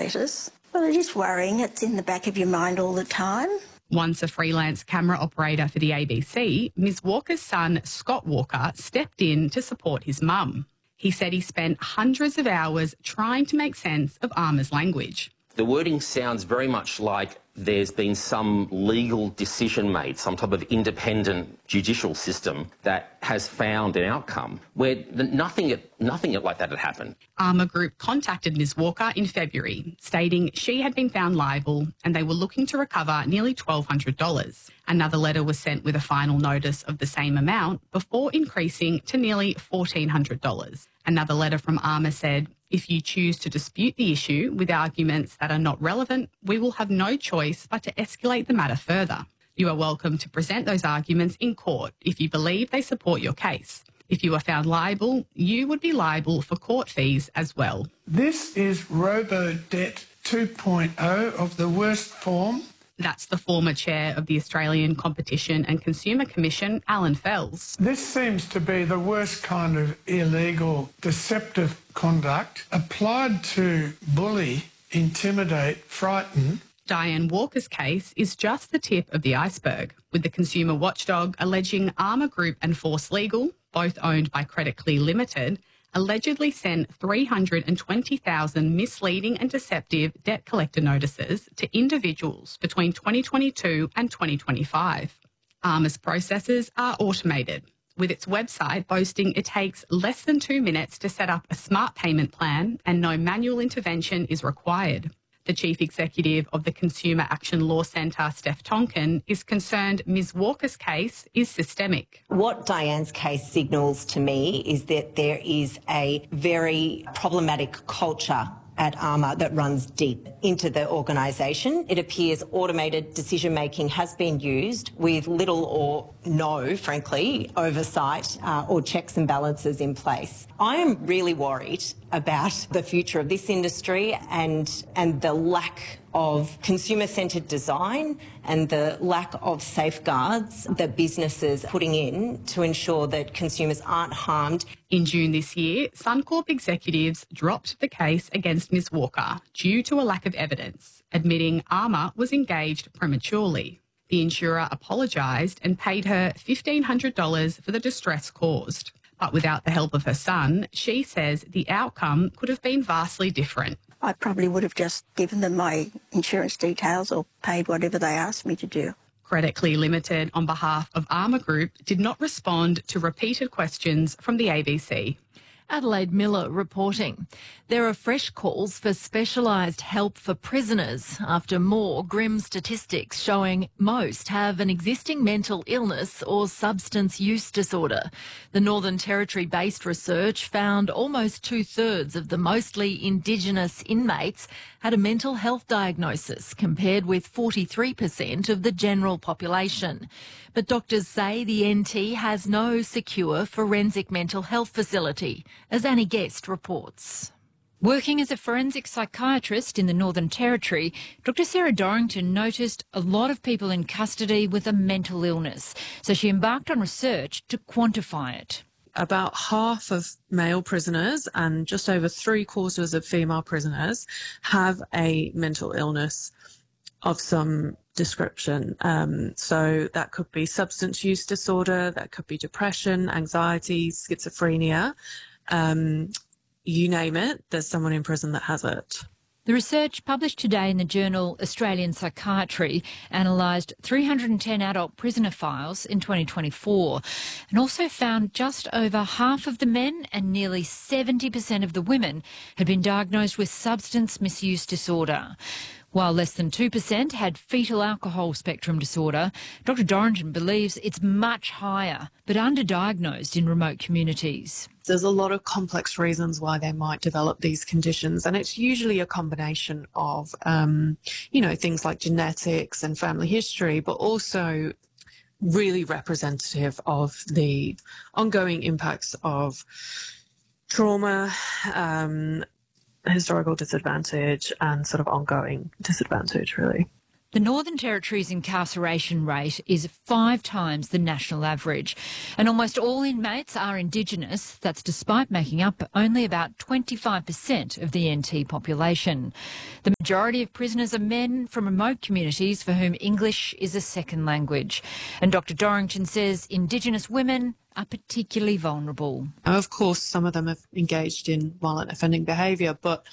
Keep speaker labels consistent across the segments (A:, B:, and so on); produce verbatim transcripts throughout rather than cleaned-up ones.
A: letters. Well, it is worrying. It's in the back of your mind all the time.
B: Once a freelance camera operator for the A B C, Ms Walker's son, Scott Walker, stepped in to support his mum. He said he spent hundreds of hours trying to make sense of Armour's language.
C: The wording sounds very much like there's been some legal decision made, some type of independent judicial system that has found an outcome where nothing, nothing like that had happened.
B: Armour Group contacted Ms Walker in February, stating she had been found liable and they were looking to recover nearly twelve hundred dollars. Another letter was sent with a final notice of the same amount before increasing to nearly fourteen hundred dollars. Another letter from Armour said, if you choose to dispute the issue with arguments that are not relevant, we will have no choice but to escalate the matter further. You are welcome to present those arguments in court if you believe they support your case. If you are found liable, you would be liable for court fees as well.
D: This is Robo-Debt two point oh of the worst form.
B: That's the former chair of the Australian Competition and Consumer Commission, Alan Fells.
D: This seems to be the worst kind of illegal, deceptive conduct applied to bully, intimidate, frighten.
B: Diane Walker's case is just the tip of the iceberg, with the consumer watchdog alleging Armour Group and Force Legal, both owned by Credit Clear Limited, allegedly sent three hundred twenty thousand misleading and deceptive debt collector notices to individuals between twenty twenty-two and twenty twenty-five. Armour's processes are automated, with its website boasting it takes less than two minutes to set up a smart payment plan and no manual intervention is required. The Chief Executive of the Consumer Action Law Centre, Steph Tonkin, is concerned Ms Walker's case is systemic.
E: What Diane's case signals to me is that there is a very problematic culture at Armour that runs deep into the organisation. It appears automated decision-making has been used with little or no, frankly, oversight uh, or checks and balances in place. I am really worried about the future of this industry and, and the lack of consumer-centred design and the lack of safeguards that businesses are putting in to ensure that consumers aren't harmed.
B: In June this year, Suncorp executives dropped the case against Ms Walker due to a lack of evidence, admitting Armour was engaged prematurely. The insurer apologised and paid her fifteen hundred dollars for the distress caused. But without the help of her son, she says the outcome could have been vastly different.
A: I probably would have just given them my insurance details or paid whatever they asked me to do.
B: Credit Clear Limited, on behalf of Armour Group, did not respond to repeated questions from the A B C.
F: Adelaide Miller reporting. There are fresh calls for specialised help for prisoners after more grim statistics showing most have an existing mental illness or substance use disorder. The Northern Territory-based research found almost two-thirds of the mostly Indigenous inmates had a mental health diagnosis, compared with forty-three percent of the general population. But doctors say the N T has no secure forensic mental health facility, as Annie Guest reports.
G: Working as a forensic psychiatrist in the Northern Territory, Doctor Sarah Dorrington noticed a lot of people in custody with a mental illness, so she embarked on research to quantify it.
H: About half of male prisoners and just over three quarters of female prisoners have a mental illness of some description. Um, so that could be substance use disorder, that could be depression, anxiety, schizophrenia. Um, you name it, there's someone in prison that has it.
G: The research, published today in the journal Australian Psychiatry, analysed three hundred ten adult prisoner files in twenty twenty-four and also found just over half of the men and nearly seventy percent of the women had been diagnosed with substance misuse disorder. While less than two percent had fetal alcohol spectrum disorder, Doctor Dorrington believes it's much higher, but underdiagnosed in remote communities.
H: There's a lot of complex reasons why they might develop these conditions, and it's usually a combination of, um, you know, things like genetics and family history, but also really representative of the ongoing impacts of trauma, um, historical disadvantage and sort of ongoing disadvantage, really.
G: The Northern Territory's incarceration rate is five times the national average, and almost all inmates are Indigenous. That's despite making up only about twenty-five percent of the N T population. The majority of prisoners are men from remote communities for whom English is a second language. And Doctor Dorrington says Indigenous women are particularly vulnerable.
H: Of course, some of them have engaged in violent offending behaviour, but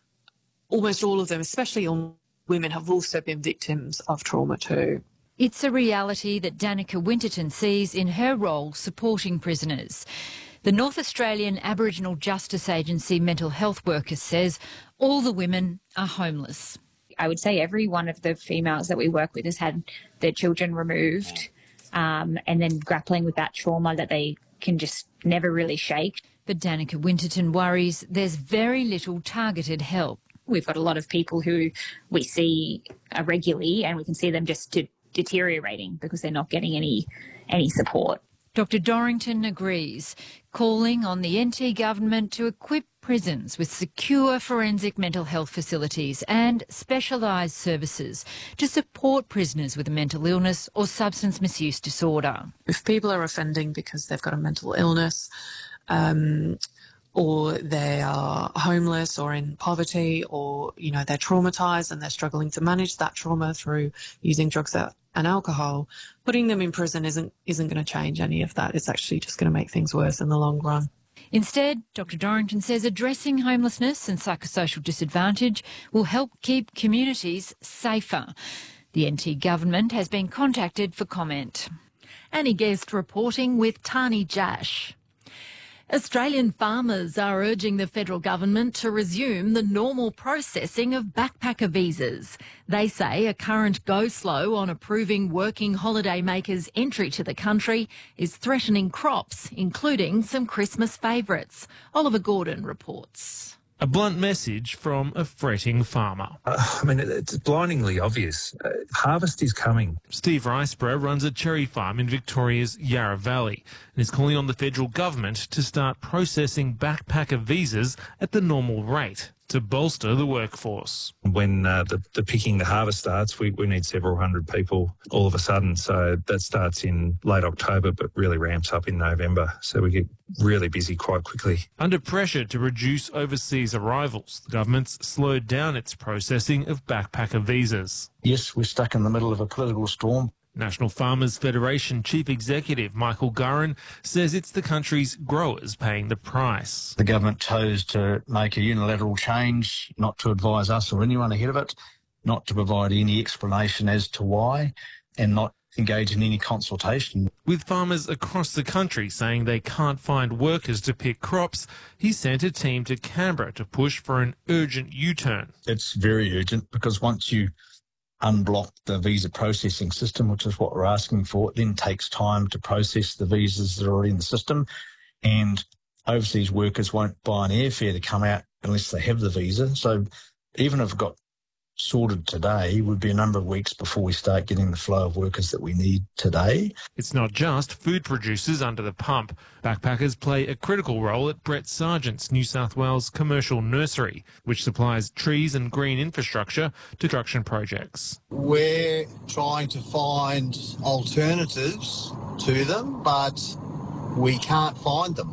H: almost all of them, especially on women, have also been victims of trauma too.
G: It's a reality that Danica Winterton sees in her role supporting prisoners. The North Australian Aboriginal Justice Agency mental health worker says all the women are homeless.
I: I would say every one of the females that we work with has had their children removed, um, and then grappling with that trauma that they can just never really shake.
G: But Danica Winterton worries there's very little targeted help.
I: We've got a lot of people who we see uh, regularly, and we can see them just de- deteriorating because they're not getting any any support.
G: Doctor Dorrington agrees, calling on the N T government to equip prisons with secure forensic mental health facilities and specialised services to support prisoners with a mental illness or substance misuse disorder.
H: If people are offending because they've got a mental illness, um, or they are homeless or in poverty, or, you know, they're traumatised and they're struggling to manage that trauma through using drugs and alcohol, putting them in prison isn't isn't going to change any of that. It's actually just going to make things worse in the long run.
G: Instead, Doctor Dorrington says addressing homelessness and psychosocial disadvantage will help keep communities safer. The N T government has been contacted for comment. Annie Guest reporting with Tani Jash. Australian farmers are urging the federal government to resume the normal processing of backpacker visas. They say a current go-slow on approving working holiday makers' entry to the country is threatening crops, including some Christmas favourites. Oliver Gordon reports.
J: A blunt message from a fretting farmer.
K: Uh, I mean, it's blindingly obvious. Uh, harvest is coming.
J: Steve Riceborough runs a cherry farm in Victoria's Yarra Valley and is calling on the federal government to start processing backpacker visas at the normal rate to bolster the workforce.
K: When uh, the, the picking, the harvest starts, we, we need several hundred people all of a sudden. So that starts in late October, but really ramps up in November. So we get really busy quite quickly.
J: Under pressure to reduce overseas arrivals, the government's slowed down its processing of backpacker visas.
L: Yes, we're stuck in the middle of a political storm.
J: National Farmers Federation Chief Executive Michael Gurran says it's the country's growers paying the price.
L: The government chose to make a unilateral change, not to advise us or anyone ahead of it, not to provide any explanation as to why, and not engage in any consultation.
J: With farmers across the country saying they can't find workers to pick crops, he sent a team to Canberra to push for an urgent U-turn.
L: It's very urgent because once you unblock the visa processing system, which is what we're asking for, it then takes time to process the visas that are already in the system, and overseas workers won't buy an airfare to come out unless they have the visa. So even if it got sorted today, it would be a number of weeks before we start getting the flow of workers that we need today.
J: It's not just food producers under the pump. Backpackers play a critical role at Brett Sargent's New South Wales commercial nursery, which supplies trees and green infrastructure to construction projects.
M: We're trying to find alternatives to them, but we can't find them.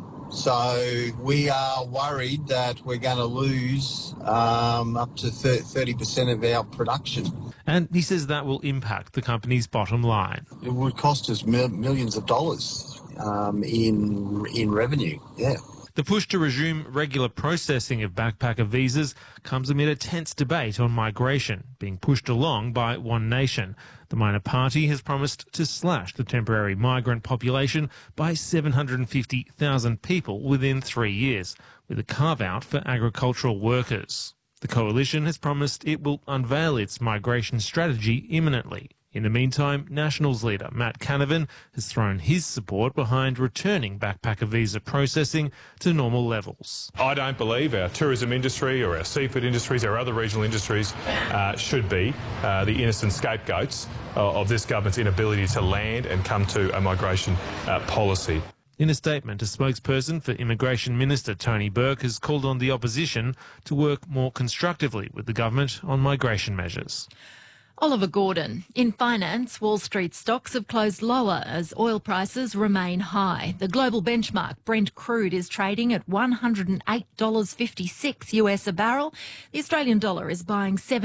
M: So we are worried that we're going to lose um, up to thirty percent of our production.
J: And he says that will impact the company's bottom line.
M: It would cost us mil- millions of dollars um, in in revenue, yeah.
J: The push to resume regular processing of backpacker visas comes amid a tense debate on migration, being pushed along by One Nation. The minor party has promised to slash the temporary migrant population by seven hundred fifty thousand people within three years, with a carve-out for agricultural workers. The coalition has promised it will unveil its migration strategy imminently. In the meantime, Nationals leader Matt Canavan has thrown his support behind returning backpacker visa processing to normal levels.
N: I don't believe our tourism industry or our seafood industries, our other regional industries uh, should be uh, the innocent scapegoats uh, of this government's inability to land and come to a migration uh, policy.
J: In a statement, a spokesperson for Immigration Minister Tony Burke has called on the opposition to work more constructively with the government on migration measures.
F: Oliver Gordon. In finance, Wall Street stocks have closed lower as oil prices remain high. The global benchmark Brent crude is trading at one hundred eight dollars fifty-six U S a barrel. The Australian dollar is buying seven